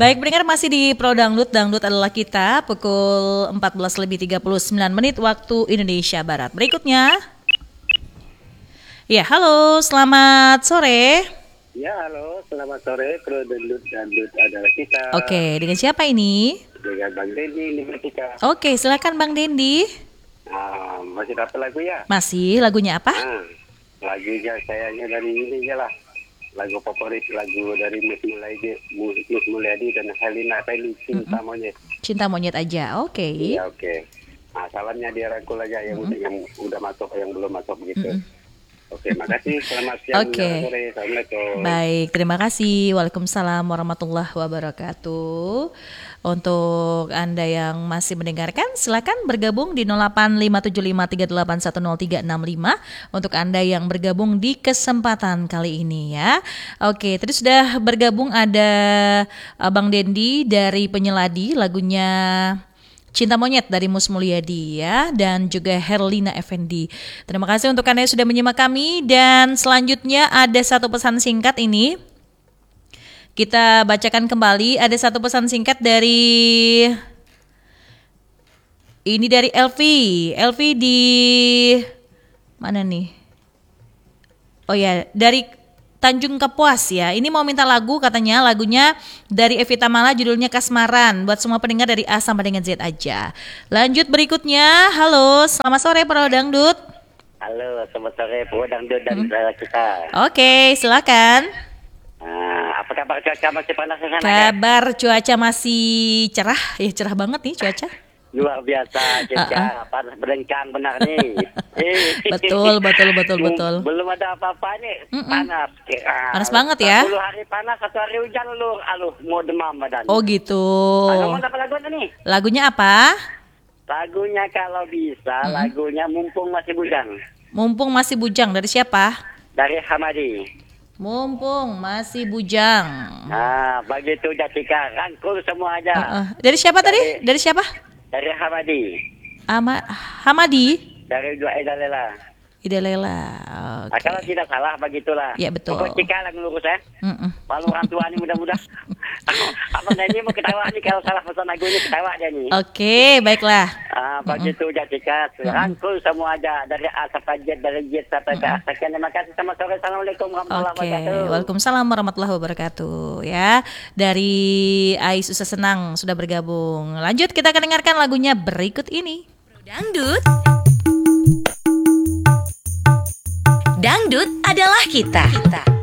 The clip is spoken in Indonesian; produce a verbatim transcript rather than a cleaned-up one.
Baik, pendengar masih di Pro Dangdut. Dangdut adalah kita pukul empat belas lebih tiga puluh sembilan menit waktu Indonesia Barat. Berikutnya. Ya, halo, selamat sore. Ya, halo, selamat sore. Pro Dangdut, Dangdut adalah kita. Oke, dengan siapa ini? Dengan Bang Dendi, Limatika. Oke, silakan Bang Dendi. Nah, masih dapat lagu ya? Masih, lagunya apa? Nah, lagunya sayangnya dari ini aja lah. Lagu favorit, lagu dari Mus Mulyadi, Mus Mulyadi dan Helena Feli, Cinta Mm-mm. Monyet. Cinta Monyet aja, oke. Okay. Iya, oke. Okay. Nah, salamnya dia rangkul aja yang, udah, yang udah masuk, yang belum masuk begitu. Mm-mm. Oke, makasih. Selamat siang. Oke. Sore. Assalamualaikum. Baik, terima kasih. Waalaikumsalam warahmatullahi wabarakatuh. Untuk Anda yang masih mendengarkan, silakan bergabung di nol delapan lima tujuh lima tiga delapan satu nol tiga enam lima untuk Anda yang bergabung di kesempatan kali ini ya. Oke, tadi sudah bergabung ada Bang Dendi dari Penyeladi, lagunya Cinta Monyet dari Mus Mulyadi ya, dan juga Herlina Effendi. Terima kasih untuk Anda yang sudah menyimak kami. Dan selanjutnya ada satu pesan singkat ini. Kita bacakan kembali. Ada satu pesan singkat dari ini dari Elvi. Elvi di mana nih? Oh ya, dari Tanjung Kapuas ya. Ini mau minta lagu katanya, lagunya dari Evita Mala, judulnya Kasmaran. Buat semua pendengar dari A sampai dengan Z aja. Lanjut berikutnya. Halo, selamat sore Pro Dangdut. Halo, selamat sore Pro Dangdut dan hmm. kita. Oke, silakan. Nah, apa kabar cuaca masih panas di sana? Kabar ya? Cuaca masih cerah, ya cerah banget nih cuaca. Luar biasa, cuaca uh-uh. panas berengkang benar nih. betul, betul, betul, betul. Belum ada apa-apa nih, Mm-mm. panas. Ah, panas banget ya. sepuluh hari panas, satu hari hujan lu, aluh, mau demam badan. Oh gitu. Kamu apa lagunya nih? Lagunya apa? Lagunya kalau bisa, Mm-mm. lagunya Mumpung Masih Bujang. Mumpung Masih Bujang, dari siapa? Dari Hamadi. Mumpung Masih Bujang. Nah, begitu Jatika, rangkul semua aja. Uh-uh. Dari siapa dari, tadi? Dari siapa? Dari Hamadi. Ama, Hamadi? Dari dua Ida Lela. Ida Lela. Okay. Nah, kalau tidak salah begitulah. Ya betul. Pokok Cika lah lurus ya. Malu orang tua nih mudah-mudah. Abang ini mau ketawa nih kalau salah pesan lagunya, ketawa dia nih. Oke, okay, baiklah. Ah, begitu Jatika, rangkul semua aja dari A sampai Z, dari Z sampai ke A. Sekian, terima kasih, sama sore. Assalamualaikum warahmatullahi okay. wabarakatuh. Waalaikumsalam warahmatullahi wabarakatuh. Ya, dari Ais Susah Senang sudah bergabung. Lanjut, kita akan dengarkan lagunya berikut ini. Dangdut. Dangdut adalah kita. kita.